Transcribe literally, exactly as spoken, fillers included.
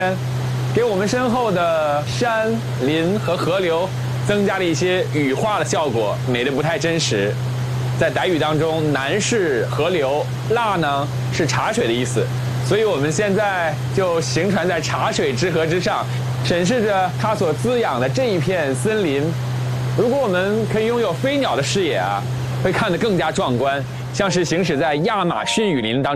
给我们身后的山林和河流增加了一些羽化的效果，美得不太真实。在傣语当中，南是河流，腊呢是茶水的意思，所以我们现在就行船在茶水之河之上，审视着它所滋养的这一片森林。如果我们可以拥有飞鸟的视野啊，会看得更加壮观，像是行驶在亚马逊雨林当中。